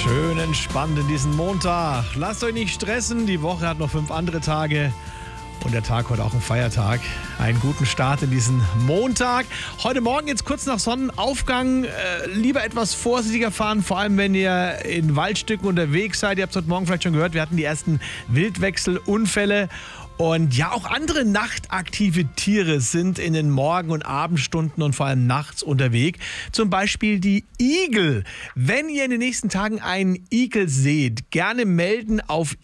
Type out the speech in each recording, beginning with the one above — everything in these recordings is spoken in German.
Schön entspannt in diesen Montag. Lasst euch nicht stressen, die Woche hat noch 5 andere Tage. Und der Tag heute auch ein Feiertag. Einen guten Start in diesen Montag. Heute Morgen jetzt kurz nach Sonnenaufgang lieber etwas vorsichtiger fahren, vor allem wenn ihr in Waldstücken unterwegs seid. Ihr habt es heute Morgen vielleicht schon gehört, wir hatten die ersten Wildwechselunfälle. Und ja, auch andere nachtaktive Tiere sind in den Morgen- und Abendstunden und vor allem nachts unterwegs. Zum Beispiel die Igel. Wenn ihr in den nächsten Tagen einen Igel seht, gerne melden auf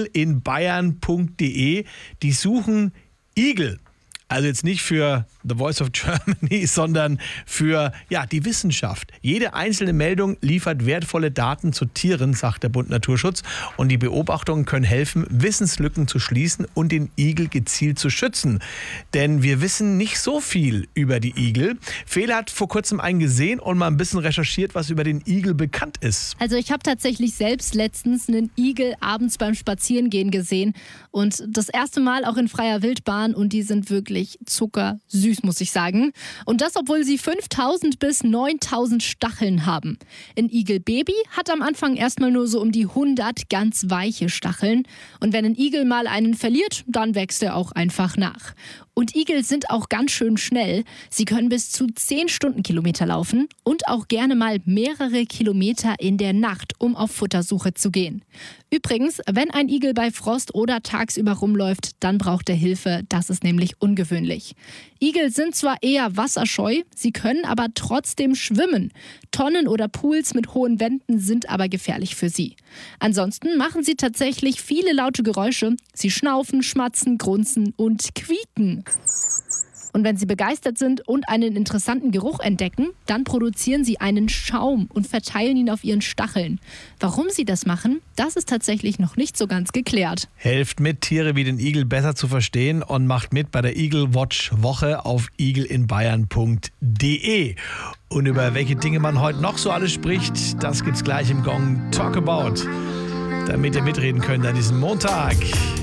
igelinbayern.de. Die suchen Igel. Also jetzt nicht für The Voice of Germany, sondern für die Wissenschaft. Jede einzelne Meldung liefert wertvolle Daten zu Tieren, sagt der Bund Naturschutz. Und die Beobachtungen können helfen, Wissenslücken zu schließen und den Igel gezielt zu schützen. Denn wir wissen nicht so viel über die Igel. Fela hat vor kurzem einen gesehen und mal ein bisschen recherchiert, was über den Igel bekannt ist. Also ich habe tatsächlich selbst letztens einen Igel abends beim Spazierengehen gesehen. Und das erste Mal auch in freier Wildbahn. Und die sind wirklich zuckersüß, muss ich sagen. Und das, obwohl sie 5.000 bis 9.000 Stacheln haben. Ein Igelbaby hat am Anfang erstmal nur so um die 100 ganz weiche Stacheln. Und wenn ein Igel mal einen verliert, dann wächst er auch einfach nach. Und Igel sind auch ganz schön schnell. Sie können bis zu 10 Stundenkilometer laufen und auch gerne mal mehrere Kilometer in der Nacht, um auf Futtersuche zu gehen. Übrigens, wenn ein Igel bei Frost oder tagsüber rumläuft, dann braucht er Hilfe. Das ist nämlich ungewöhnlich. Igel sind zwar eher wasserscheu, sie können aber trotzdem schwimmen. Tonnen oder Pools mit hohen Wänden sind aber gefährlich für sie. Ansonsten machen sie tatsächlich viele laute Geräusche. Sie schnaufen, schmatzen, grunzen und quieken. Und wenn sie begeistert sind und einen interessanten Geruch entdecken, dann produzieren sie einen Schaum und verteilen ihn auf ihren Stacheln. Warum sie das machen, das ist tatsächlich noch nicht so ganz geklärt. Helft mit, Tiere wie den Igel besser zu verstehen und macht mit bei der Eagle Watch Woche auf igelinbayern.de. Und über welche Dinge man heute noch so alles spricht, das gibt's gleich im Gong Talk About. Damit ihr mitreden könnt an diesem Montag.